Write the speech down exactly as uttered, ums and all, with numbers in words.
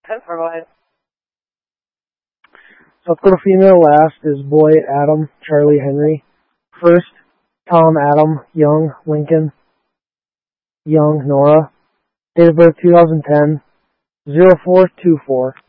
ten for mine. South Dakota female last is boy Adam Charlie Henry. First, Tom Adam Young Lincoln Young Nora. Date of birth two thousand ten. zero four two four.